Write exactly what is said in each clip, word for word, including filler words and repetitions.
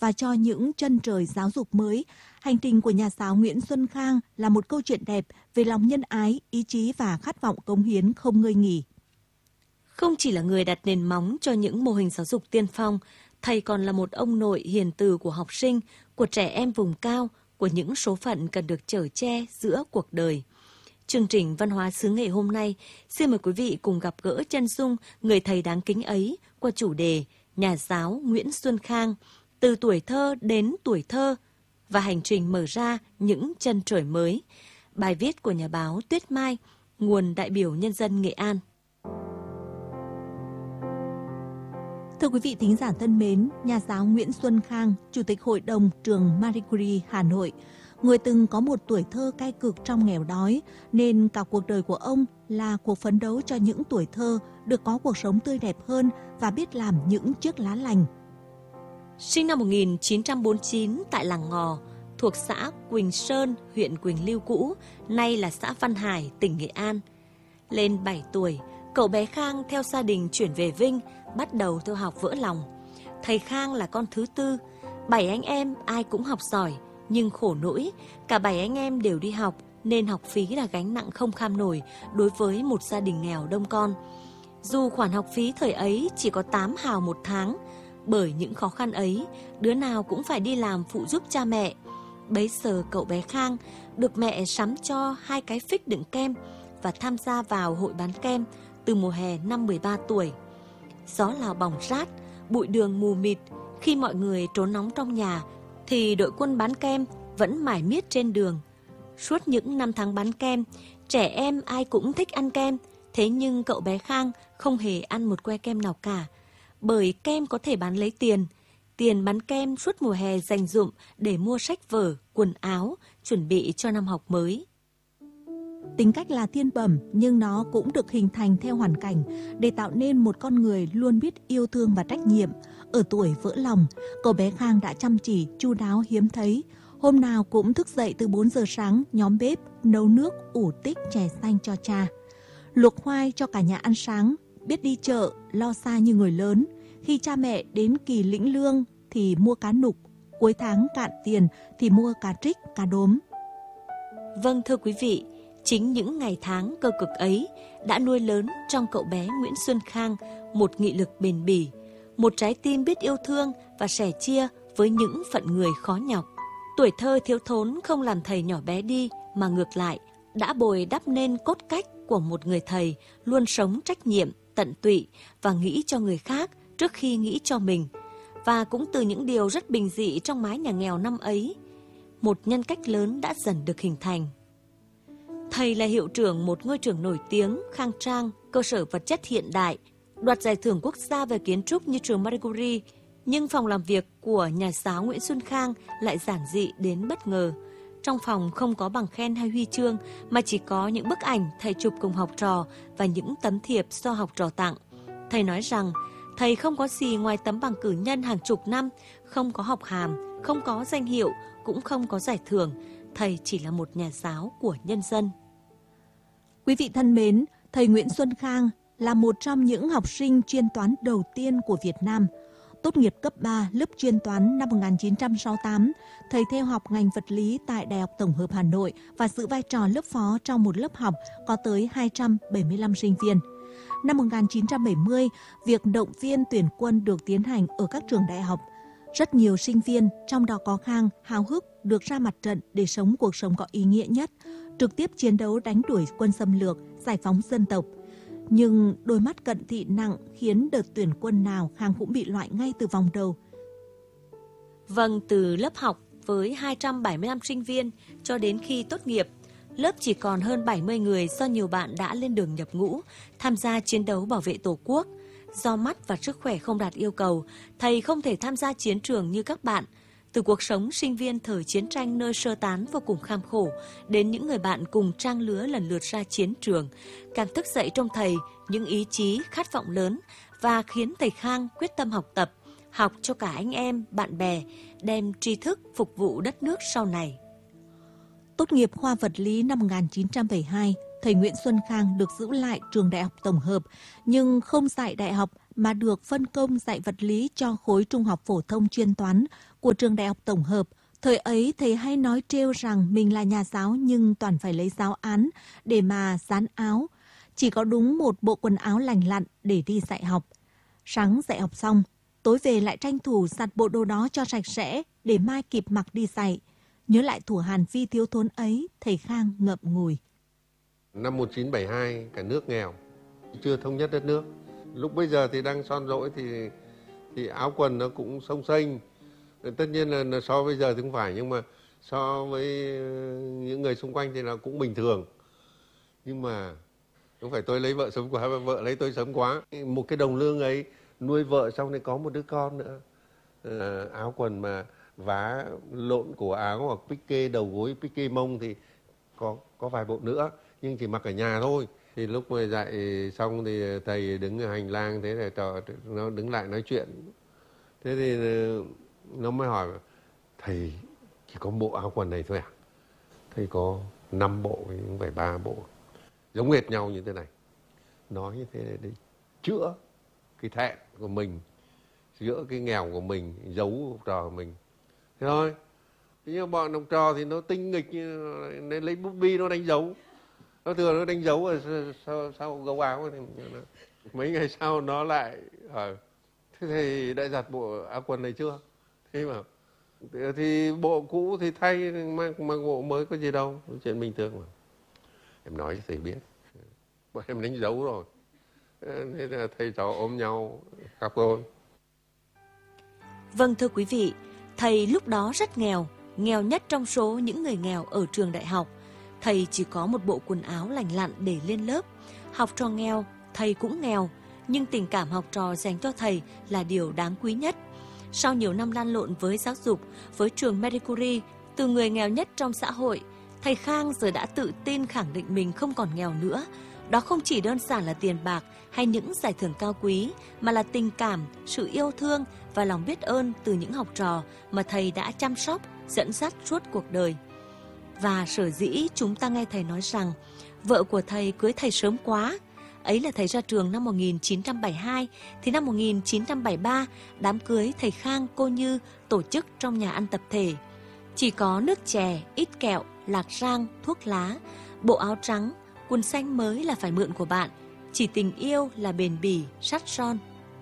và cho những chân trời giáo dục mới. Hành trình của nhà giáo Nguyễn Xuân Khang là một câu chuyện đẹp về lòng nhân ái, ý chí và khát vọng cống hiến không ngơi nghỉ. Không chỉ là người đặt nền móng cho những mô hình giáo dục tiên phong, thầy còn là một ông nội hiền từ của học sinh, của trẻ em vùng cao, của những số phận cần được chở che giữa cuộc đời. Chương trình Văn hóa xứ Nghệ hôm nay, xin mời quý vị cùng gặp gỡ chân dung người thầy đáng kính ấy qua chủ đề Nhà giáo Nguyễn Xuân Khang, từ tuổi thơ đến tuổi thơ và hành trình mở ra những chân trời mới. Bài viết của nhà báo Tuyết Mai, nguồn đại biểu Nhân dân Nghệ An. Thưa quý vị thính giả thân mến, nhà giáo Nguyễn Xuân Khang, Chủ tịch Hội đồng trường Marie Curie, Hà Nội, người từng có một tuổi thơ cay cực trong nghèo đói, nên cả cuộc đời của ông là cuộc phấn đấu cho những tuổi thơ được có cuộc sống tươi đẹp hơn và biết làm những chiếc lá lành. Sinh năm một nghìn chín trăm bốn mươi chín tại làng Ngò, thuộc xã Quỳnh Sơn, huyện Quỳnh Lưu cũ, nay là xã Văn Hải, tỉnh Nghệ An. Lên bảy tuổi, cậu bé Khang theo gia đình chuyển về Vinh, bắt đầu theo học vỡ lòng. Thầy Khang là con thứ tư, bảy anh em ai cũng học giỏi, nhưng khổ nỗi, cả bảy anh em đều đi học nên học phí là gánh nặng không kham nổi đối với một gia đình nghèo đông con. Dù khoản học phí thời ấy chỉ có tám hào một tháng, bởi những khó khăn ấy, đứa nào cũng phải đi làm phụ giúp cha mẹ. Bấy giờ cậu bé Khang được mẹ sắm cho hai cái phích đựng kem và tham gia vào hội bán kem từ mùa hè năm mười ba tuổi. Gió Lào bỏng rát, bụi đường mù mịt, khi mọi người trốn nóng trong nhà, thì đội quân bán kem vẫn mải miết trên đường. Suốt những năm tháng bán kem, trẻ em ai cũng thích ăn kem, thế nhưng cậu bé Khang không hề ăn một que kem nào cả, bởi kem có thể bán lấy tiền. Tiền bán kem suốt mùa hè dành dụm để mua sách vở, quần áo, chuẩn bị cho năm học mới. Tính cách là thiên bẩm nhưng nó cũng được hình thành theo hoàn cảnh để tạo nên một con người luôn biết yêu thương và trách nhiệm. Ở tuổi vỡ lòng, cậu bé Khang đã chăm chỉ, chu đáo hiếm thấy. Hôm nào cũng thức dậy từ bốn giờ sáng nhóm bếp, nấu nước, ủ tích chè xanh cho cha. Luộc khoai cho cả nhà ăn sáng, biết đi chợ, lo xa như người lớn. Khi cha mẹ đến kỳ lĩnh lương thì mua cá nục, cuối tháng cạn tiền thì mua cá trích, cá đốm. Vâng thưa quý vị, chính những ngày tháng cơ cực ấy đã nuôi lớn trong cậu bé Nguyễn Xuân Khang một nghị lực bền bỉ, một trái tim biết yêu thương và sẻ chia với những phận người khó nhọc. Tuổi thơ thiếu thốn không làm thầy nhỏ bé đi, mà ngược lại, đã bồi đắp nên cốt cách của một người thầy luôn sống trách nhiệm, tận tụy và nghĩ cho người khác trước khi nghĩ cho mình. Và cũng từ những điều rất bình dị trong mái nhà nghèo năm ấy, một nhân cách lớn đã dần được hình thành. Thầy là hiệu trưởng một ngôi trường nổi tiếng, khang trang, cơ sở vật chất hiện đại, đoạt giải thưởng quốc gia về kiến trúc như trường Marie Curie, nhưng phòng làm việc của nhà giáo Nguyễn Xuân Khang lại giản dị đến bất ngờ. Trong phòng không có bằng khen hay huy chương, mà chỉ có những bức ảnh thầy chụp cùng học trò và những tấm thiệp do học trò tặng. Thầy nói rằng, thầy không có gì ngoài tấm bằng cử nhân hàng chục năm, không có học hàm, không có danh hiệu, cũng không có giải thưởng. Thầy chỉ là một nhà giáo của nhân dân. Quý vị thân mến, thầy Nguyễn Xuân Khang là một trong những học sinh chuyên toán đầu tiên của Việt Nam. Tốt nghiệp cấp ba lớp chuyên toán năm một nghìn chín trăm sáu mươi tám, thầy theo học ngành vật lý tại Đại học Tổng hợp Hà Nội và giữ vai trò lớp phó trong một lớp học có tới hai trăm bảy mươi lăm sinh viên. Năm một nghìn chín trăm bảy mươi, việc động viên tuyển quân được tiến hành ở các trường đại học. Rất nhiều sinh viên, trong đó có Khang, háo hức được ra mặt trận để sống cuộc sống có ý nghĩa nhất, trực tiếp chiến đấu đánh đuổi quân xâm lược, giải phóng dân tộc. Nhưng đôi mắt cận thị nặng khiến đợt tuyển quân nào Khang cũng bị loại ngay từ vòng đầu. Vâng, từ lớp học với hai trăm bảy mươi lăm sinh viên cho đến khi tốt nghiệp, lớp chỉ còn hơn bảy mươi người do nhiều bạn đã lên đường nhập ngũ, tham gia chiến đấu bảo vệ Tổ quốc. Do mắt và sức khỏe không đạt yêu cầu, thầy không thể tham gia chiến trường như các bạn. Từ cuộc sống sinh viên thời chiến tranh nơi sơ tán vô cùng kham khổ, đến những người bạn cùng trang lứa lần lượt ra chiến trường, càng thức dậy trong thầy những ý chí khát vọng lớn và khiến thầy Khang quyết tâm học tập, học cho cả anh em, bạn bè, đem tri thức phục vụ đất nước sau này. Tốt nghiệp khoa vật lý năm một nghìn chín trăm bảy mươi hai, thầy Nguyễn Xuân Khang được giữ lại trường Đại học Tổng hợp, nhưng không dạy đại học mà được phân công dạy vật lý cho khối trung học phổ thông chuyên toán của trường đại học tổng hợp. Thời ấy thầy hay nói trêu rằng mình là nhà giáo nhưng toàn phải lấy giáo án để mà dán áo. Chỉ có đúng một bộ quần áo lành lặn để đi dạy học. Sáng dạy học xong, tối về lại tranh thủ giặt bộ đồ đó cho sạch sẽ để mai kịp mặc đi dạy. Nhớ lại thủa Hàn Vi thiếu thốn ấy, thầy Khang ngậm ngùi. Năm một nghìn chín trăm bảy mươi hai, cả nước nghèo, chưa thống nhất đất nước. Lúc bây giờ thì đang son rỗi thì, thì áo quần nó cũng xông xênh. Tất nhiên là, là so với giờ thì không phải, nhưng mà so với những người xung quanh thì nó cũng bình thường. Nhưng mà không phải tôi lấy vợ sớm quá, mà vợ lấy tôi sớm quá. Một cái đồng lương ấy, nuôi vợ xong thì có một đứa con nữa. À, áo quần mà vá lộn cổ áo hoặc pique đầu gối, pique mông thì có có vài bộ nữa, nhưng chỉ mặc ở nhà thôi. Thì lúc mà dạy xong thì thầy đứng ở hành lang, thế là trò nó đứng lại nói chuyện. Thế thì nó mới hỏi, thầy chỉ có bộ áo quần này thôi à? Thầy có năm bộ, không phải ba bộ, giống hệt nhau như thế này. Nói như thế để chữa cái thẹn của mình, chữa cái nghèo của mình, giấu học trò của mình. Thế thôi. Thế nhưng bọn học trò thì nó tinh nghịch, nên lấy bút bi nó đánh dấu. Nó thường nó đánh dấu ở sau, sau gấu áo. Thì mấy ngày sau nó lại hỏi, thế thầy đã giặt bộ áo quần này chưa? Thế mà thì bộ cũ thì thay, mang, mang bộ mới có gì đâu, chuyện bình thường mà. Em nói cho thầy biết, bọn em đánh dấu rồi. Thế là thầy trò ôm nhau khóc thôi. Vâng thưa quý vị, thầy lúc đó rất nghèo, nghèo nhất trong số những người nghèo ở trường đại học. Thầy chỉ có một bộ quần áo lành lặn để lên lớp. Học trò nghèo, thầy cũng nghèo, nhưng tình cảm học trò dành cho thầy là điều đáng quý nhất. Sau nhiều năm lăn lộn với giáo dục, với trường Marie Curie, từ người nghèo nhất trong xã hội, thầy Khang giờ đã tự tin khẳng định mình không còn nghèo nữa. Đó không chỉ đơn giản là tiền bạc hay những giải thưởng cao quý, mà là tình cảm, sự yêu thương và lòng biết ơn từ những học trò mà thầy đã chăm sóc, dẫn dắt suốt cuộc đời. Và sở dĩ chúng ta nghe thầy nói rằng vợ của thầy cưới thầy sớm quá. Ấy là thầy ra trường năm một nghìn chín trăm bảy mươi hai, thì năm một nghìn chín trăm bảy mươi ba, đám cưới thầy Khang cô Như tổ chức trong nhà ăn tập thể. Chỉ có nước chè, ít kẹo, lạc rang, thuốc lá, bộ áo trắng, quần xanh mới là phải mượn của bạn. Chỉ tình yêu là bền bỉ, sắt son.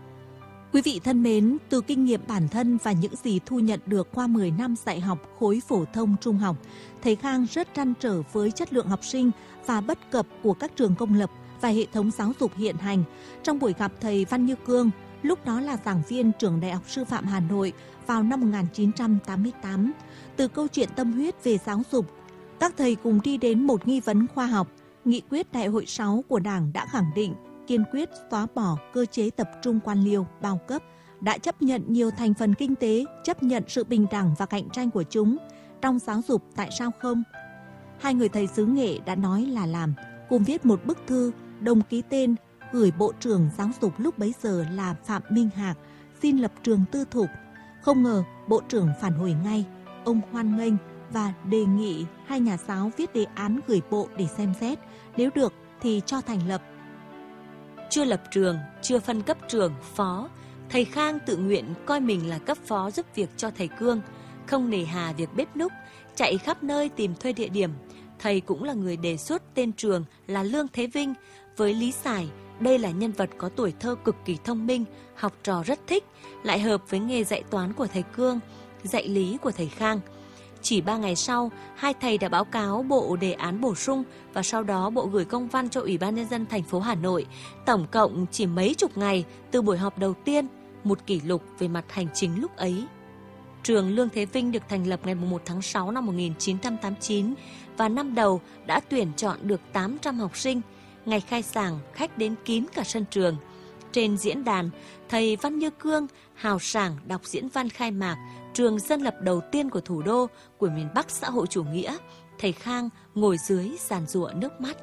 Quý vị thân mến, từ kinh nghiệm bản thân và những gì thu nhận được qua mười năm dạy học khối phổ thông trung học, thầy Khang rất trăn trở với chất lượng học sinh và bất cập của các trường công lập và hệ thống giáo dục hiện hành. Trong buổi gặp thầy Văn Như Cương, lúc đó là giảng viên trường Đại học Sư phạm Hà Nội vào năm một nghìn chín trăm tám mươi tám, từ câu chuyện tâm huyết về giáo dục, các thầy cùng đi đến một nghi vấn khoa học. Nghị quyết Đại hội sáu của Đảng đã khẳng định kiên quyết xóa bỏ cơ chế tập trung quan liêu bao cấp, đã chấp nhận nhiều thành phần kinh tế, chấp nhận sự bình đẳng và cạnh tranh của chúng. Trong giáo dục tại sao không? Hai người thầy xứ Nghệ đã nói là làm, cùng viết một bức thư đồng ký tên gửi Bộ trưởng Giáo dục lúc bấy giờ là Phạm Minh Hạc xin lập trường tư thục. Không ngờ Bộ trưởng phản hồi ngay, ông hoan nghênh và đề nghị hai nhà giáo viết đề án gửi Bộ để xem xét, nếu được thì cho thành lập. Chưa lập trường, chưa phân cấp trưởng, phó, thầy Khang tự nguyện coi mình là cấp phó giúp việc cho thầy Cương, không nề hà việc bếp núc, chạy khắp nơi tìm thuê địa điểm. Thầy cũng là người đề xuất tên trường là Lương Thế Vinh, với lý giải đây là nhân vật có tuổi thơ cực kỳ thông minh, học trò rất thích, lại hợp với nghề dạy toán của thầy Cương, dạy lý của thầy Khang. Chỉ ba ngày sau, hai thầy đã báo cáo Bộ đề án bổ sung và sau đó Bộ gửi công văn cho Ủy ban Nhân dân thành phố Hà Nội. Tổng cộng chỉ mấy chục ngày từ buổi họp đầu tiên, một kỷ lục về mặt hành chính lúc ấy. Trường Lương Thế Vinh được thành lập ngày mùng một tháng sáu năm một nghìn chín trăm tám mươi chín và năm đầu đã tuyển chọn được tám trăm học sinh. Ngày khai giảng, khách đến kín cả sân trường. Trên diễn đàn, thầy Văn Như Cương hào sảng đọc diễn văn khai mạc trường dân lập đầu tiên của thủ đô của miền Bắc xã hội chủ nghĩa. Thầy Khang ngồi dưới giàn giụa nước mắt.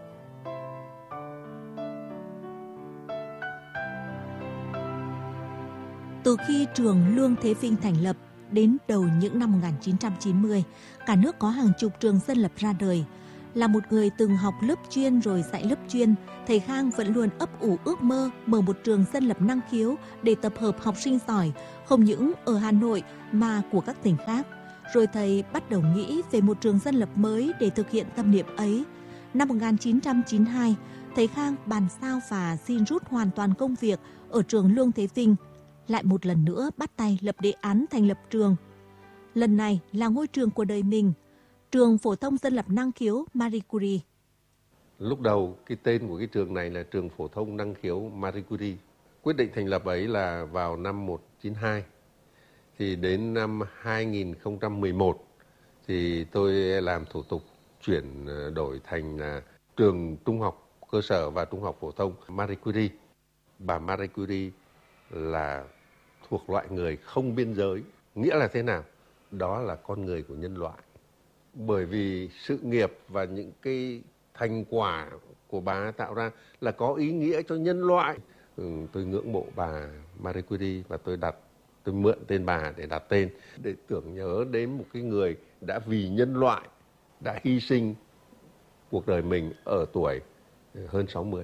Từ khi trường Lương Thế Vinh thành lập đến đầu những năm một nghìn chín trăm chín mươi, cả nước có hàng chục trường dân lập ra đời. Là một người từng học lớp chuyên rồi dạy lớp chuyên, thầy Khang vẫn luôn ấp ủ ước mơ mở một trường dân lập năng khiếu để tập hợp học sinh giỏi, không những ở Hà Nội mà của các tỉnh khác. Rồi thầy bắt đầu nghĩ về một trường dân lập mới để thực hiện tâm niệm ấy. Năm một nghìn chín trăm chín mươi hai, thầy Khang bàn giao và xin rút hoàn toàn công việc ở trường Lương Thế Vinh, lại một lần nữa bắt tay lập đề án thành lập trường. Lần này là ngôi trường của đời mình, Trường Phổ thông Dân lập Năng khiếu Marie Curie. Lúc đầu cái tên của cái trường này là Trường Phổ thông Năng khiếu Marie Curie. Quyết định thành lập ấy là vào năm một nghìn chín trăm chín mươi hai. Thì đến năm hai nghìn không trăm mười một thì tôi làm thủ tục chuyển đổi thành là trường trung học cơ sở và trung học phổ thông Marie Curie. Bà Marie Curie là thuộc loại người không biên giới. Nghĩa là thế nào? Đó là con người của nhân loại. Bởi vì sự nghiệp và những cái thành quả của bà tạo ra là có ý nghĩa cho nhân loại. Ừ, tôi ngưỡng mộ bà Marie Curie và tôi đặt tôi mượn tên bà để đặt tên, để tưởng nhớ đến một cái người đã vì nhân loại đã hy sinh cuộc đời mình ở tuổi hơn sáu mươi.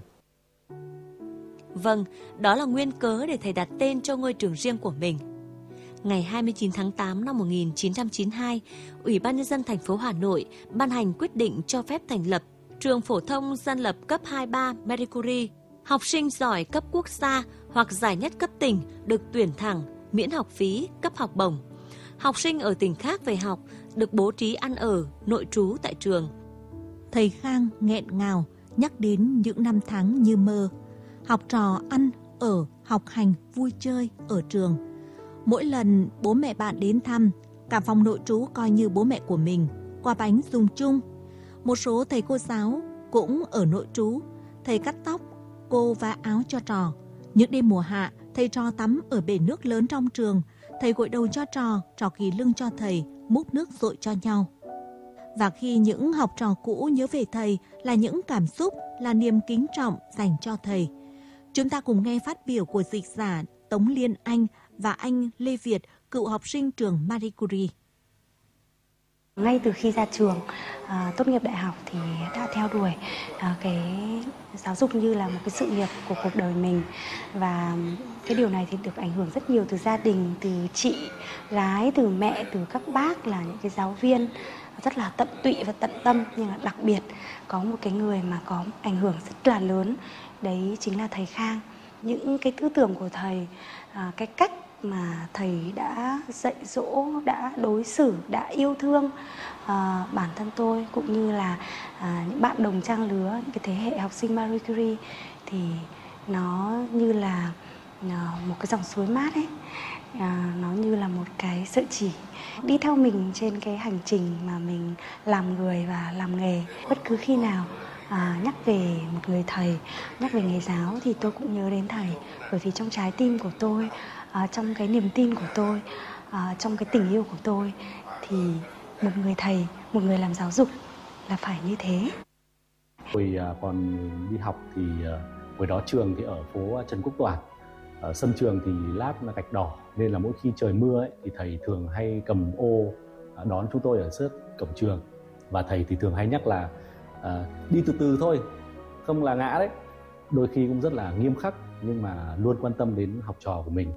Vâng, đó là nguyên cớ để thầy đặt tên cho ngôi trường riêng của mình. Ngày hai mươi chín tháng tám năm một nghìn chín trăm chín mươi hai, Ủy ban Nhân dân thành phố Hà Nội ban hành quyết định cho phép thành lập Trường Phổ thông Dân lập cấp hai ba Marie Curie. Học sinh giỏi cấp quốc gia hoặc giải nhất cấp tỉnh được tuyển thẳng, miễn học phí, cấp học bổng. Học sinh ở tỉnh khác về học được bố trí ăn ở, nội trú tại trường. Thầy Khang nghẹn ngào nhắc đến những năm tháng như mơ. Học trò ăn, ở, học hành, vui chơi ở trường. Mỗi lần bố mẹ bạn đến thăm, cả phòng nội trú coi như bố mẹ của mình, quà bánh dùng chung. Một số thầy cô giáo cũng ở nội trú, thầy cắt tóc, cô vá áo cho trò. Những đêm mùa hạ, thầy trò tắm ở bể nước lớn trong trường, thầy gội đầu cho trò, trò ghi lưng cho thầy, múc nước dội cho nhau. Và khi những học trò cũ nhớ về thầy là những cảm xúc, là niềm kính trọng dành cho thầy. Chúng ta cùng nghe phát biểu của dịch giả Tống Liên Anh và anh Lê Việt, cựu học sinh trường Marie Curie. Ngay từ khi ra trường, à, tốt nghiệp đại học thì đã theo đuổi à, cái giáo dục như là một cái sự nghiệp của cuộc đời mình. Và cái điều này thì được ảnh hưởng rất nhiều từ gia đình, từ chị gái, từ mẹ, từ các bác là những cái giáo viên rất là tận tụy và tận tâm. Nhưng mà đặc biệt có một cái người mà có ảnh hưởng rất là lớn, đấy chính là thầy Khang. Những cái tư tưởng của thầy, à, cái cách mà thầy đã dạy dỗ, đã đối xử, đã yêu thương à, bản thân tôi cũng như là à, những bạn đồng trang lứa, những cái thế hệ học sinh Marie Curie, thì nó như là à, một cái dòng suối mát ấy, à, nó như là một cái sợi chỉ đi theo mình trên cái hành trình mà mình làm người và làm nghề. Bất cứ khi nào À, nhắc về một người thầy, nhắc về nghề giáo thì tôi cũng nhớ đến thầy. Bởi vì trong trái tim của tôi, à, trong cái niềm tin của tôi, à, trong cái tình yêu của tôi, thì một người thầy, một người làm giáo dục là phải như thế. Hồi còn đi học thì hồi đó trường thì ở phố Trần Quốc Toản, ở sân trường thì lát là gạch đỏ, nên là mỗi khi trời mưa ấy, thì thầy thường hay cầm ô đón chúng tôi ở trước cổng trường. Và thầy thì thường hay nhắc là À, đi từ từ thôi, không là ngã đấy. Đôi khi cũng rất là nghiêm khắc nhưng mà luôn quan tâm đến học trò của mình.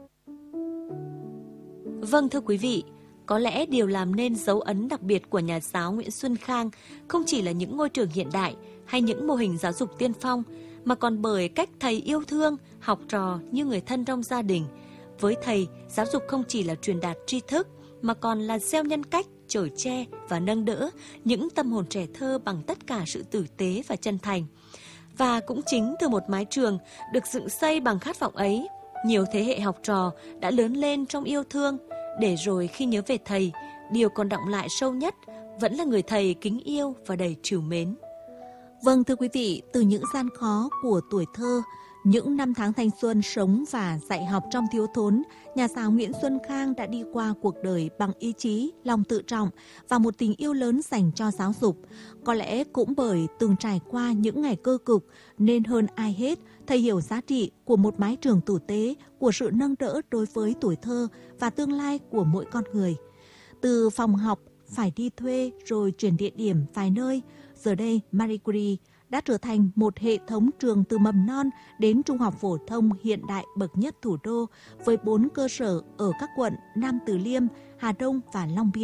Vâng thưa quý vị, có lẽ điều làm nên dấu ấn đặc biệt của nhà giáo Nguyễn Xuân Khang không chỉ là những ngôi trường hiện đại hay những mô hình giáo dục tiên phong, mà còn bởi cách thầy yêu thương học trò như người thân trong gia đình. Với thầy, giáo dục không chỉ là truyền đạt tri thức mà còn là gieo nhân cách, chở che và nâng đỡ những tâm hồn trẻ thơ bằng tất cả sự tử tế và chân thành. Và cũng chính từ một mái trường được dựng xây bằng khát vọng ấy, nhiều thế hệ học trò đã lớn lên trong yêu thương, để rồi khi nhớ về thầy, điều còn đọng lại sâu nhất vẫn là người thầy kính yêu và đầy trìu mến. Vâng thưa quý vị, từ những gian khó của tuổi thơ, những năm tháng thanh xuân sống và dạy học trong thiếu thốn, nhà giáo Nguyễn Xuân Khang đã đi qua cuộc đời bằng ý chí, lòng tự trọng và một tình yêu lớn dành cho giáo dục. Có lẽ cũng bởi từng trải qua những ngày cơ cực nên hơn ai hết, thầy hiểu giá trị của một mái trường tử tế, của sự nâng đỡ đối với tuổi thơ và tương lai của mỗi con người. Từ phòng học phải đi thuê rồi chuyển địa điểm vài nơi, Giờ đây, Marie Curie đã trở thành một hệ thống trường từ mầm non đến trung học phổ thông hiện đại bậc nhất thủ đô với bốn cơ sở ở các quận Nam Từ Liêm, Hà Đông và Long Biên.